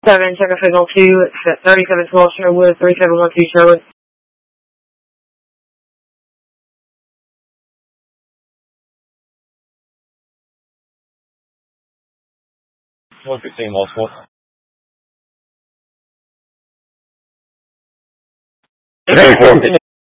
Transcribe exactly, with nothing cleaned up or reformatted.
seven, check a signal two, thirty-seven twelve Sherwood, three seven one two Sherwood. one fifteen multiple. Hey,